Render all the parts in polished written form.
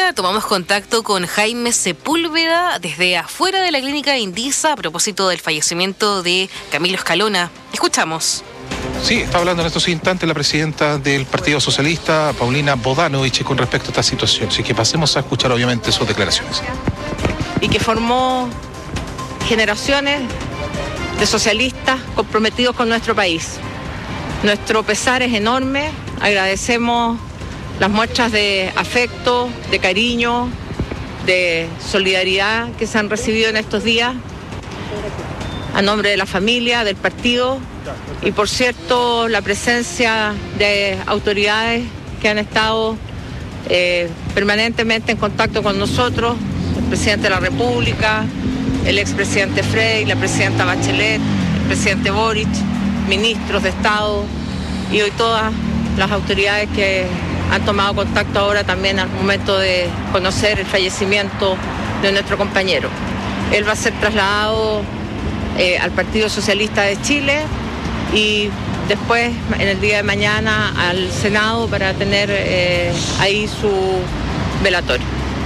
ahora tomamos contacto con Jaime Sepúlveda desde afuera de la clínica Indisa a propósito del fallecimiento de Camilo Escalona. Escuchamos. Sí, está hablando en estos instantes la presidenta del Partido Socialista, Paulina Bodanovich, con respecto a esta situación. Así que pasemos a escuchar obviamente sus declaraciones. Y que formó generaciones de socialistas comprometidos con nuestro país. Nuestro pesar es enorme, agradecemos las muestras de afecto, de cariño, de solidaridad que se han recibido en estos días a nombre de la familia, del partido y por cierto la presencia de autoridades que han estado permanentemente en contacto con nosotros, el presidente de la República, el expresidente Frey, la presidenta Bachelet, el presidente Boric, ministros de Estado y hoy todas las autoridades que han tomado contacto ahora también al momento de conocer el fallecimiento de nuestro compañero. Él va a ser trasladado al Partido Socialista de Chile y después en el día de mañana al Senado para tener ahí su velatorio.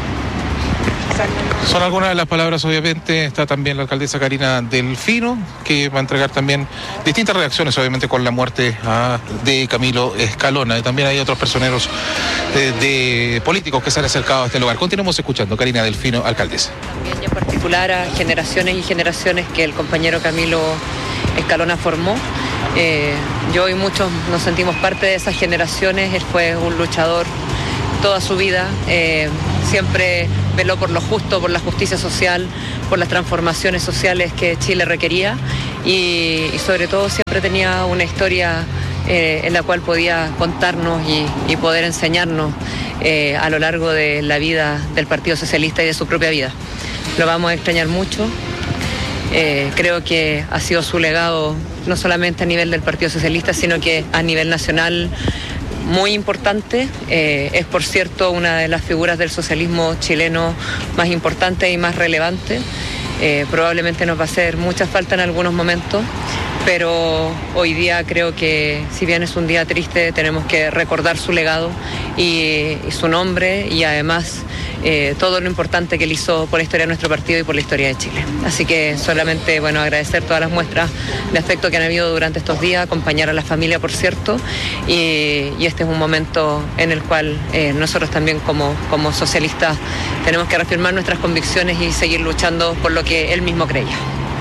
Son algunas de las palabras, obviamente. Está también la alcaldesa Karina Delfino, que va a entregar también distintas reacciones, obviamente, con la muerte de Camilo Escalona. Y también hay otros personeros de políticos que se han acercado a este lugar. Continuemos escuchando. Karina Delfino, alcaldesa. También y en particular a generaciones y generaciones que el compañero Camilo Escalona formó. Yo y muchos nos sentimos parte de esas generaciones. Él fue un luchador toda su vida, siempre veló por lo justo, por la justicia social, por las transformaciones sociales que Chile requería y sobre todo siempre tenía una historia en la cual podía contarnos y poder enseñarnos a lo largo de la vida del Partido Socialista y de su propia vida. Lo vamos a extrañar mucho. Creo que ha sido su legado no solamente a nivel del Partido Socialista, sino que a nivel nacional muy importante. Es, por cierto, una de las figuras del socialismo chileno más importantes y más relevantes. Probablemente nos va a hacer mucha falta en algunos momentos, pero hoy día creo que, si bien es un día triste, tenemos que recordar su legado y su nombre y además todo lo importante que él hizo por la historia de nuestro partido y por la historia de Chile. Así que solamente, agradecer todas las muestras de afecto que han habido durante estos días, acompañar a la familia, por cierto, y este es un momento en el cual nosotros también como socialistas tenemos que reafirmar nuestras convicciones y seguir luchando por lo que él mismo creía.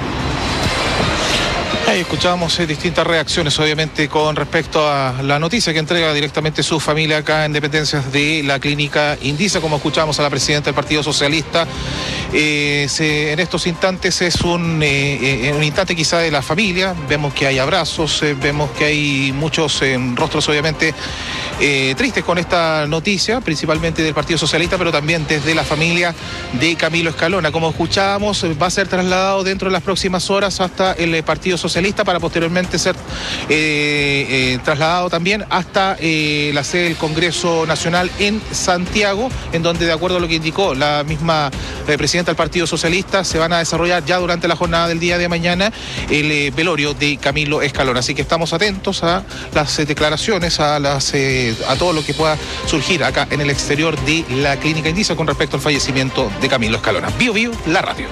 Ahí escuchábamos distintas reacciones, obviamente, con respecto a la noticia que entrega directamente su familia acá en dependencias de la clínica Indisa. Como escuchamos a la presidenta del Partido Socialista, en estos instantes es un instante quizá de la familia. Vemos que hay abrazos, vemos que hay muchos rostros, obviamente, tristes con esta noticia, principalmente del Partido Socialista, pero también desde la familia de Camilo Escalona. Como escuchábamos, va a ser trasladado dentro de las próximas horas hasta el Partido Socialista para posteriormente ser trasladado también hasta la sede del Congreso Nacional en Santiago, en donde, de acuerdo a lo que indicó la misma presidenta del Partido Socialista, se van a desarrollar ya durante la jornada del día de mañana el velorio de Camilo Escalona. Así que estamos atentos a las declaraciones, a todo lo que pueda surgir acá en el exterior de la clínica Indisa con respecto al fallecimiento de Camilo Escalona. Bio Bio, la radio.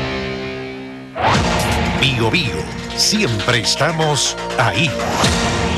Bio Bio, siempre estamos ahí.